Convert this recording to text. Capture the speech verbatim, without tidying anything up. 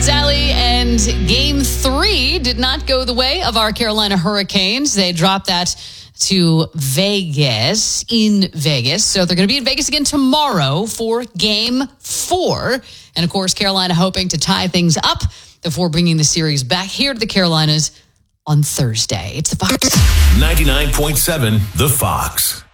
Sally, and game three did not go the way of our Carolina Hurricanes. They dropped that to Vegas, in Vegas. So they're going to be in Vegas again tomorrow for game four. And, of course, Carolina hoping to tie things up before bringing the series back here to the Carolinas on Thursday. It's the Fox. ninety-nine point seven The Fox.